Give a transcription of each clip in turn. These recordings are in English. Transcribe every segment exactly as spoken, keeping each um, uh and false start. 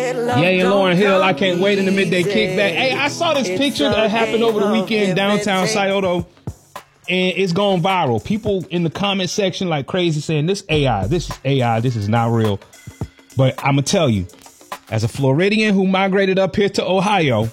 Yeah, and Lauryn Hill, I can't wait in the midday kickback. Hey, I saw this picture that happened over the weekend downtown Scioto, and it's gone viral. People in the comment section like crazy saying this A I, this is A I, this is not real. But I'm gonna tell you, as a Floridian who migrated up here to Ohio,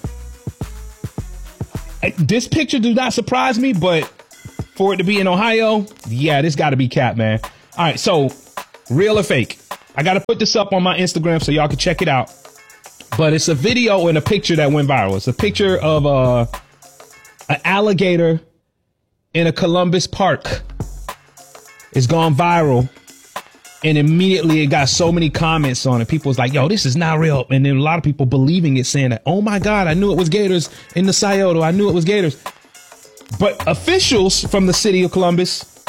this picture does not surprise me, but for it to be in Ohio, yeah, this got to be cap, man. All right, so real or fake? I got to put this up on my Instagram so y'all can check it out. But it's a video and a picture that went viral. It's a picture of uh, an alligator in a Columbus park. It's gone viral. And immediately it got so many comments on it. People was like, yo, this is not real. And then a lot of people believing it, saying that, oh, my God, I knew it was gators in the Scioto. I knew it was gators. But officials from the city of Columbus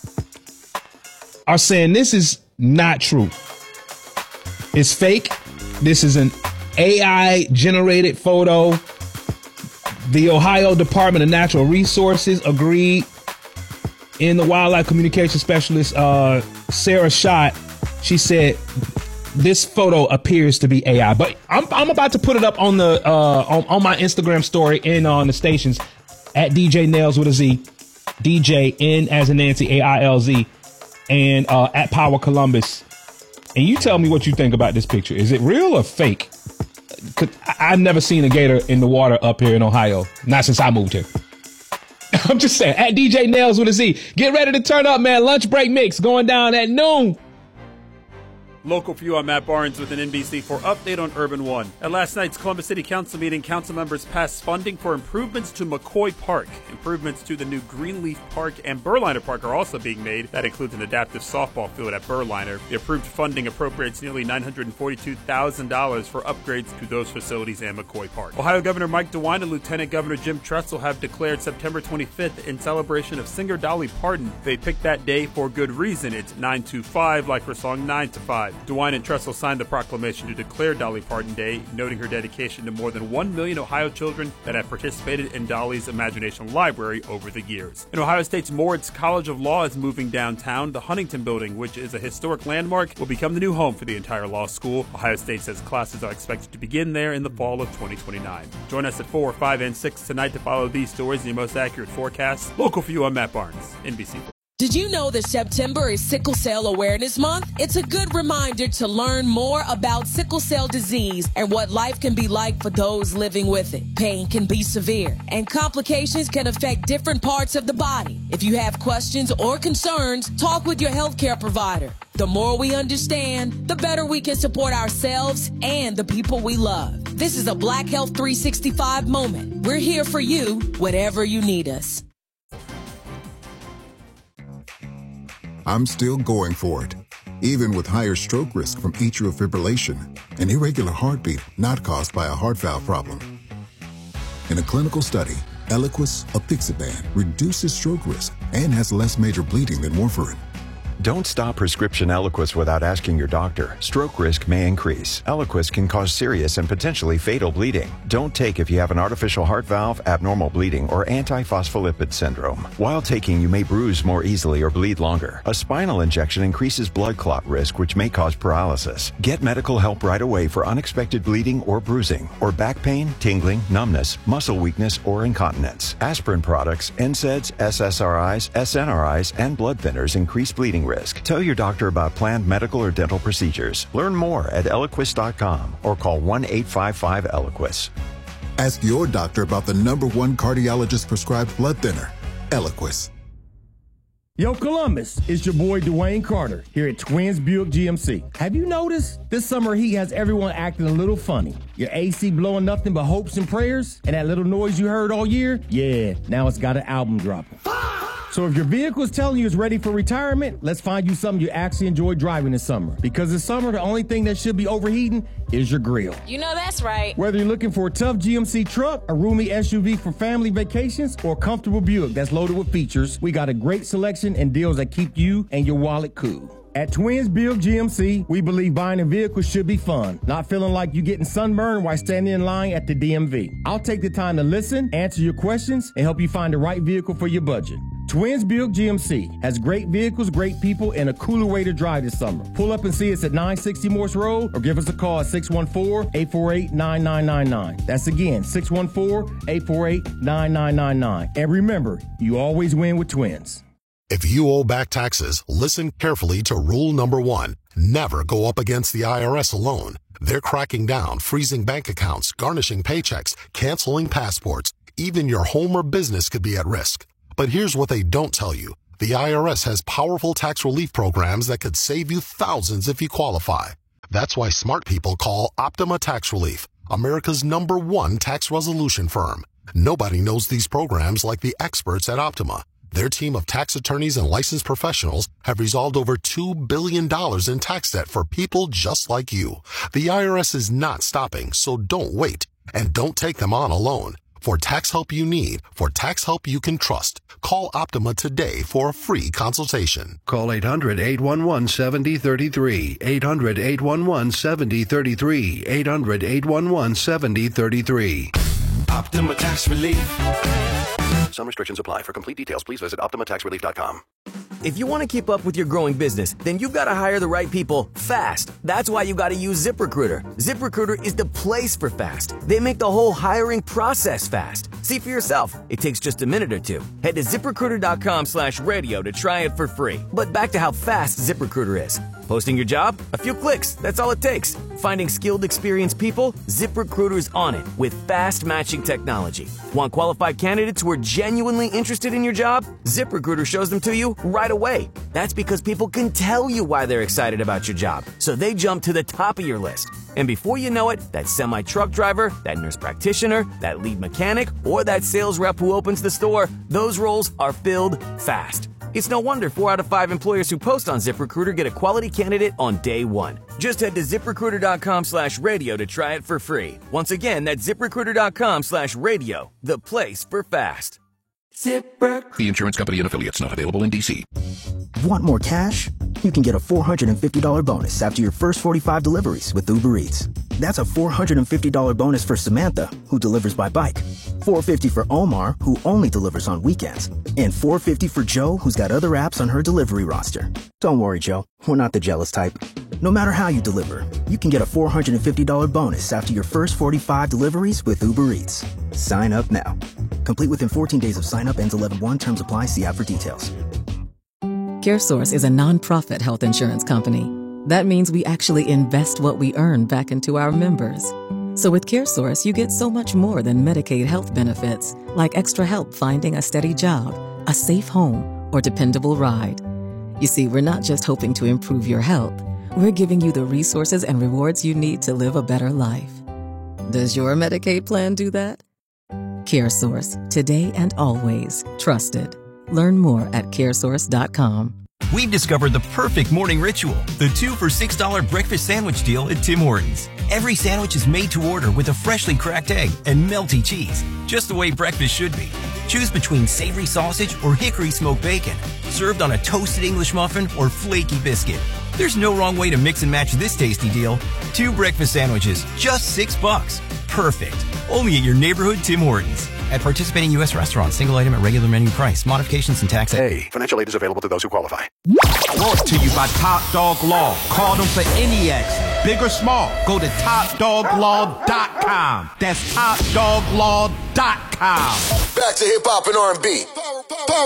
are saying this is not true. It's fake. This is an A I generated photo. The Ohio Department of Natural Resources agreed. In the wildlife communication specialist, uh, Sarah Schott, she said this photo appears to be A I. But I'm, I'm about to put it up on the uh, on, on my Instagram story and on the stations at D J Nails with a Z, D J N as in Nancy, A I L Z, and uh, at Power Columbus. And you tell me what you think about this picture. Is it real or fake? 'Cause I've never seen a gator in the water up here in Ohio. Not since I moved here. I'm just saying, at D J Nails with a Z. Get ready to turn up, man. Lunch break mix going down at noon. Local for you, I'm Matt Barnes with an N B C four update on Urban One. At last night's Columbus City Council meeting, council members passed funding for improvements to McCoy Park. Improvements to the new Greenleaf Park and Berliner Park are also being made. That includes an adaptive softball field at Berliner. The approved funding appropriates nearly nine hundred forty-two thousand dollars for upgrades to those facilities and McCoy Park. Ohio Governor Mike DeWine and Lieutenant Governor Jim Tressel have declared September twenty-fifth in celebration of singer Dolly Parton. They picked that day for good reason. It's nine two five, like her song nine to five. DeWine and Tressel signed the proclamation to declare Dolly Parton Day, noting her dedication to more than one million Ohio children that have participated in Dolly's Imagination Library over the years. In Ohio State's Moritz College of Law is moving downtown. The Huntington Building, which is a historic landmark, will become the new home for the entire law school. Ohio State says classes are expected to begin there in the fall of twenty twenty-nine. Join us at four, five, and six tonight to follow these stories and your most accurate forecasts. Local for you, I'm Matt Barnes, N B C. Did you know that September is Sickle Cell Awareness Month? It's a good reminder to learn more about sickle cell disease and what life can be like for those living with it. Pain can be severe, and complications can affect different parts of the body. If you have questions or concerns, talk with your healthcare provider. The more we understand, the better we can support ourselves and the people we love. This is a Black Health three sixty-five moment. We're here for you, whatever you need us. I'm still going for it, even with higher stroke risk from atrial fibrillation, an irregular heartbeat not caused by a heart valve problem. In a clinical study, Eliquis apixaban reduces stroke risk and has less major bleeding than warfarin. Don't stop prescription Eliquis without asking your doctor. Stroke risk may increase. Eliquis can cause serious and potentially fatal bleeding. Don't take if you have an artificial heart valve, abnormal bleeding, or antiphospholipid syndrome. While taking, you may bruise more easily or bleed longer. A spinal injection increases blood clot risk, which may cause paralysis. Get medical help right away for unexpected bleeding or bruising, or back pain, tingling, numbness, muscle weakness, or incontinence. Aspirin products, N SAIDs, S S R Is, S N R Is, and blood thinners increase bleeding risk. Tell your doctor about planned medical or dental procedures. Learn more at Eliquis dot com or call one eight five five Eliquis. Ask your doctor about the number one cardiologist prescribed blood thinner, Eliquis. Yo, Columbus, it's your boy Dwayne Carter here at Twins Buick G M C. Have you noticed this summer heat has everyone acting a little funny? Your A C blowing nothing but hopes and prayers? And that little noise you heard all year? Yeah, now it's got an album dropping. So if your vehicle is telling you it's ready for retirement, let's find you something you actually enjoy driving this summer. Because this summer, the only thing that should be overheating is your grill. You know that's right. Whether you're looking for a tough G M C truck, a roomy S U V for family vacations, or a comfortable Buick that's loaded with features, we got a great selection and deals that keep you and your wallet cool. At Twins Buick G M C, we believe buying a vehicle should be fun, not feeling like you're getting sunburned while standing in line at the D M V. I'll take the time to listen, answer your questions, and help you find the right vehicle for your budget. Twins Buick G M C has great vehicles, great people, and a cooler way to drive this summer. Pull up and see us at nine sixty Morse Road or give us a call at six one four, eight four eight, nine nine nine nine. That's again, six one four, eight four eight, nine nine nine nine. And remember, you always win with Twins. If you owe back taxes, listen carefully to rule number one. Never go up against the I R S alone. They're cracking down, freezing bank accounts, garnishing paychecks, canceling passports. Even your home or business could be at risk. But here's what they don't tell you. The I R S has powerful tax relief programs that could save you thousands if you qualify. That's why smart people call Optima Tax Relief, America's number one tax resolution firm. Nobody knows these programs like the experts at Optima. Their team of tax attorneys and licensed professionals have resolved over two billion dollars in tax debt for people just like you. The I R S is not stopping, so don't wait. And don't take them on alone. For tax help you need, for tax help you can trust, call Optima today for a free consultation. Call eight hundred, eight one one, seven zero three three. eight hundred, eight one one, seven zero three three. eight hundred, eight one one, seven zero three three. Optima Tax Relief. Some restrictions apply. For complete details, please visit optima tax relief dot com. If you want to keep up with your growing business, then you've got to hire the right people fast. That's why you got to use ZipRecruiter. ZipRecruiter is the place for fast. They make the whole hiring process fast. See for yourself. It takes just a minute or two. Head to ZipRecruiter.com slash radio to try it for free. But back to how fast ZipRecruiter is. Posting your job? A few clicks. That's all it takes. Finding skilled, experienced people? ZipRecruiter's on it with fast matching technology. Want qualified candidates who are genuinely interested in your job? ZipRecruiter shows them to you right away. That's because people can tell you why they're excited about your job, so they jump to the top of your list. And before you know it, that semi-truck driver, that nurse practitioner, that lead mechanic, or that sales rep who opens the store, those roles are filled fast. It's no wonder four out of five employers who post on ZipRecruiter get a quality candidate on day one. Just head to ZipRecruiter.com slash radio to try it for free. Once again, that's ZipRecruiter.com slash radio, the place for fast. ZipRecruiter. The insurance company and affiliates not available in D C. Want more cash? You can get a four hundred fifty dollars bonus after your first forty-five deliveries with Uber Eats. That's a four hundred fifty dollars bonus for Samantha, who delivers by bike. four hundred fifty dollars for Omar, who only delivers on weekends. And four hundred fifty dollars for Joe, who's got other apps on her delivery roster. Don't worry, Joe. We're not the jealous type. No matter how you deliver, you can get a four hundred fifty dollars bonus after your first forty-five deliveries with Uber Eats. Sign up now. Complete within fourteen days of sign up. Ends eleven one. Terms apply. See app for details. CareSource is a nonprofit health insurance company. That means we actually invest what we earn back into our members. So with CareSource, you get so much more than Medicaid health benefits, like extra help finding a steady job, a safe home, or dependable ride. You see, we're not just hoping to improve your health. We're giving you the resources and rewards you need to live a better life. Does your Medicaid plan do that? CareSource, today and always trusted. Learn more at caresource dot com. We've discovered the perfect morning ritual, the two for six dollars breakfast sandwich deal at Tim Hortons. Every sandwich is made to order with a freshly cracked egg and melty cheese, just the way breakfast should be. Choose between savory sausage or hickory smoked bacon, served on a toasted English muffin or flaky biscuit. There's no wrong way to mix and match this tasty deal. Two breakfast sandwiches, just six bucks. Perfect. Only at your neighborhood Tim Hortons. At participating U S restaurants, single item at regular menu price. Modifications and tax. Hey, financial aid is available to those who qualify. Brought to you by Top Dog Law. Call them for any action, big or small. Go to top dog law dot com. That's top dog law dot com. Back to hip hop and R and B.